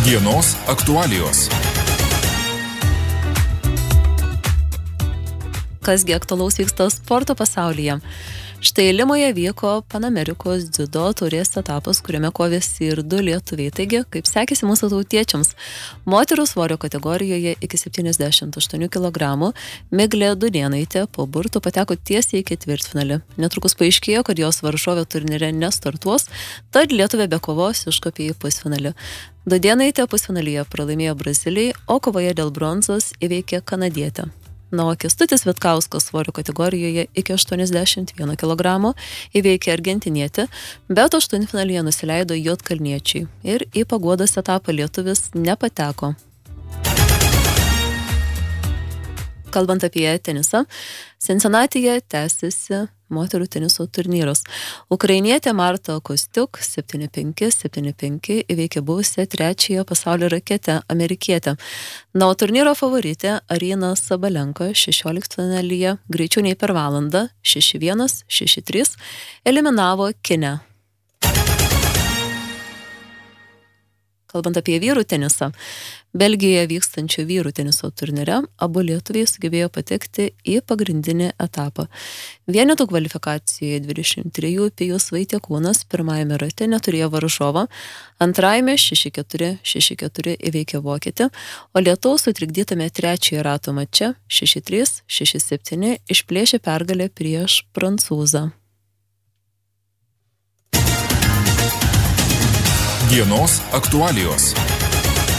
Dienos aktualijos. Kasgi aktualaus vyksta sporto pasaulyje. Štai Limoje vyko Panamerikos dziudo taurės etapas, kuriame kovėsi ir 2 lietuviai. Taigi, kaip sekėsi mūsų tautiečiams, moterų svorio kategorijoje iki 78 kg Miglė Dudėnaitė po burtų pateko tiesiai į ketvirtfinalį. Netrukus paaiškėjo, kad jos varžovė turnyre nestartuos, tad lietuvė be kovos iškopė į pusfinalį. Dudėnaitė pusfinalyje pralaimėjo Brazilijai, o kovoje dėl bronzos įveikė kanadietę. Na, o Kęstutis Vitkauskas svorio kategorijoje iki 81 kg įveikė argentinietį, bet aštuntfinalyje nusileido juodkalniečiai ir į paguodos etapą lietuvis nepateko. Kalbant apie tenisą, Cincinnati'je tęsiasi moterų teniso turnyras. Ukrainietė Marta Kostiuk 7-5 įveikė buvusią 3-ąją pasaulio raketę amerikietę. Na, o turnyro favoritė Arina Sabalenka 16-finalyje greičiau nei per valandą 6-1, 6-3 eliminavo Kinę. Kalbant apie vyrų tenisą, Belgijoje vykstančio vyrų teniso turnyre abu lietuviai sugebėjo patekti į pagrindinį etapą. Vienetų kvalifikacijoje 23 Pijus Vaitiekūnas pirmajame rate neturėjo varžovo, antrajame 6-4, 6-4 įveikė vokietį, o lietaus sutrikdytame 3-ojo rato mače 6-3, 6-7 išplėšė pergalę prieš prancūzą. Dienos aktualijos.